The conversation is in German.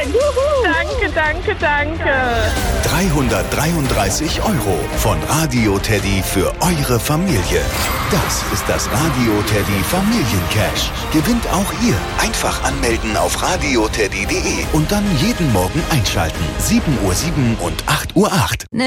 Danke. 333 € von Radio Teddy für eure Familie. Das ist das Radio Teddy Familiencash. Gewinnt auch ihr. Einfach anmelden auf radioteddy.de und dann jeden Morgen einschalten. 7:07 und 8:08 Uhr.